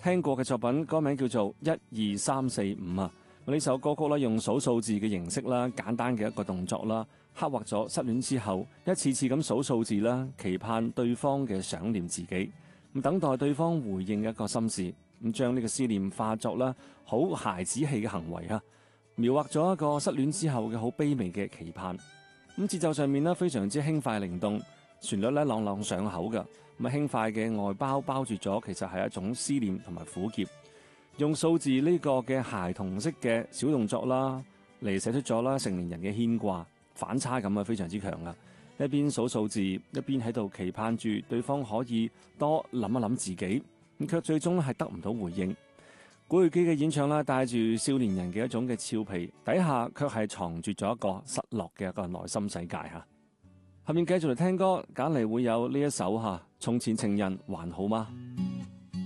聽過嘅作品，歌名叫做一二三四五啊。呢首歌曲咧用數數字嘅形式啦，簡單嘅一個動作啦，刻畫咗失戀之後一次次咁數數字啦，期盼對方嘅想念自己，咁等待對方回應嘅一個心事，咁將呢個思念化作啦好孩子氣嘅行為啊，描畫咗一個失戀之後嘅好卑微嘅期盼。咁節奏上面呢非常之輕快靈動，旋律咧朗朗上口噶，咁輕快嘅外包包住咗其實係一種思念同埋苦澀。用數字呢個嘅孩童式嘅小動作啦，嚟寫出咗啦成年人嘅牽掛，反差感啊非常之強啊！一邊數數字，一邊喺度期盼住對方可以多諗一諗自己，咁卻最終係得唔到回應。古巨基嘅演唱啦，帶住少年人嘅一種嘅俏皮，底下卻係藏住咗一個失落嘅一個內心世界吓。下面繼續嚟聽歌，揀嚟會有呢一首吓，從前情人還好嗎？